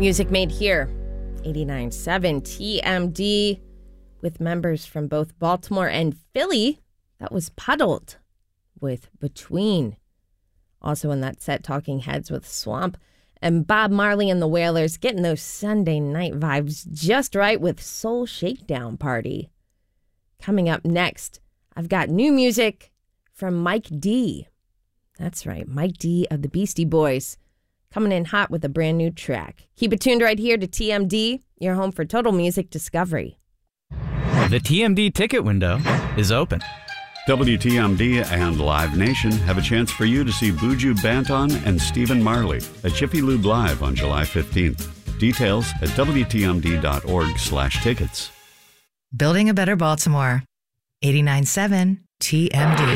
Music made here, 89.7 TMD, with members from both Baltimore and Philly. That was Puddled with Between. Also in that set, Talking Heads with Swamp. And Bob Marley and the Wailers getting those Sunday night vibes just right with Soul Shakedown Party. Coming up next, I've got new music from Mike D. That's right, Mike D of the Beastie Boys. Coming in hot with a brand new track. Keep it tuned right here to TMD, your home for total music discovery. The TMD ticket window is open. WTMD and Live Nation have a chance for you to see Buju Banton and Stephen Marley at Jiffy Lube Live on July 15th. Details at WTMD.org/tickets. Building a better Baltimore. 89.7 TMD.